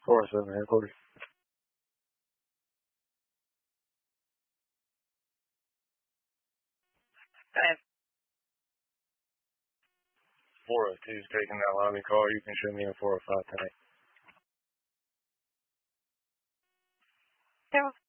407 headquarters. 402 is taking that lobby call. You can show me in 405 tonight.